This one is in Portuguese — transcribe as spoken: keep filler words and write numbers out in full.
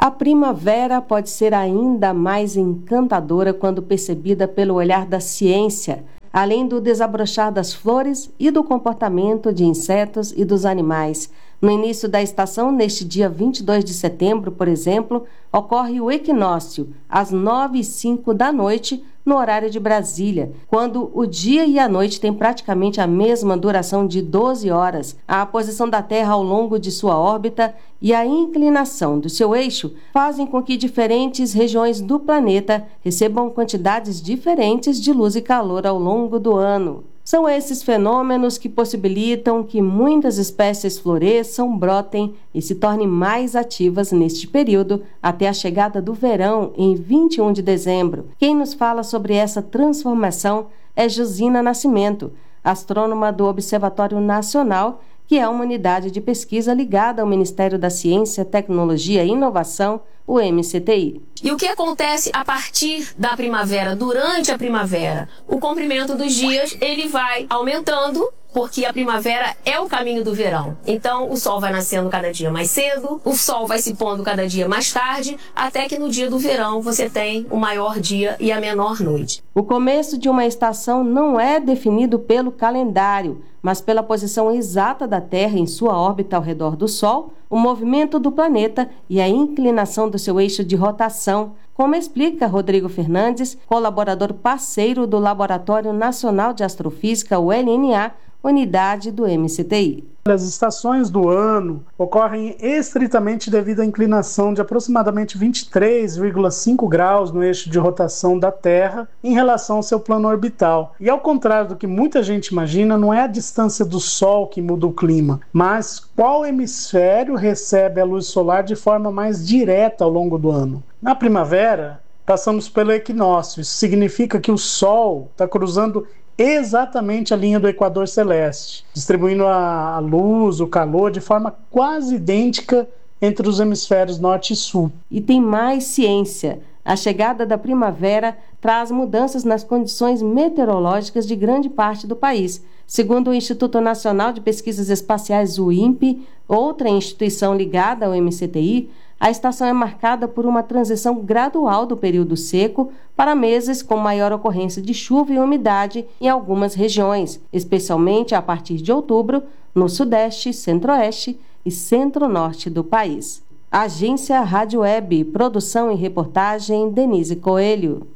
A primavera pode ser ainda mais encantadora quando percebida pelo olhar da ciência, além do desabrochar das flores e do comportamento de insetos e dos animais. No início da estação, neste dia vinte e dois de setembro, por exemplo, ocorre o equinócio, às nove e cinco da noite, no horário de Brasília, quando o dia e a noite têm praticamente a mesma duração de doze horas. A posição da Terra ao longo de sua órbita e a inclinação do seu eixo fazem com que diferentes regiões do planeta recebam quantidades diferentes de luz e calor ao longo do ano. São esses fenômenos que possibilitam que muitas espécies floresçam, brotem e se tornem mais ativas neste período até a chegada do verão em vinte e um de dezembro. Quem nos fala sobre essa transformação é Josina Nascimento, astrônoma do Observatório Nacional, que é uma unidade de pesquisa ligada ao Ministério da Ciência, Tecnologia e Inovação, o M C T I. E o que acontece a partir da primavera, durante a primavera? O comprimento dos dias, ele vai aumentando, porque a primavera é o caminho do verão. Então, o sol vai nascendo cada dia mais cedo, o sol vai se pondo cada dia mais tarde, até que no dia do verão você tem o maior dia e a menor noite. O começo de uma estação não é definido pelo calendário, mas pela posição exata da Terra em sua órbita ao redor do Sol, o movimento do planeta e a inclinação do seu eixo de rotação, como explica Rodrigo Fernandes, colaborador parceiro do Laboratório Nacional de Astrofísica, o L N A, unidade do M C T I. As estações do ano ocorrem estritamente devido à inclinação de aproximadamente vinte e três vírgula cinco graus no eixo de rotação da Terra em relação ao seu plano orbital. E ao contrário do que muita gente imagina, não é a distância do Sol que muda o clima, mas qual hemisfério recebe a luz solar de forma mais direta ao longo do ano. Na primavera, passamos pelo equinócio. Isso significa que o Sol está cruzando exatamente a linha do equador celeste, distribuindo a luz, o calor de forma quase idêntica entre os hemisférios norte e sul. E tem mais ciência. A chegada da primavera traz mudanças nas condições meteorológicas de grande parte do país. Segundo o Instituto Nacional de Pesquisas Espaciais, o INPE, outra instituição ligada ao M C T I, a estação é marcada por uma transição gradual do período seco para meses com maior ocorrência de chuva e umidade em algumas regiões, especialmente a partir de outubro, no sudeste, centro-oeste e centro-norte do país. Agência Rádio Web, produção e reportagem Denise Coelho.